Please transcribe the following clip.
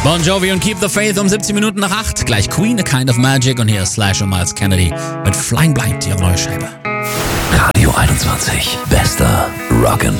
Bon Jovi und Keep the Faith um 17 Minuten nach 8. Gleich Queen, A Kind of Magic und hier ist Slash und Miles Kennedy mit Flying Blind, ihre neue Scheibe. Radio 21, bester Rock'n'Roll.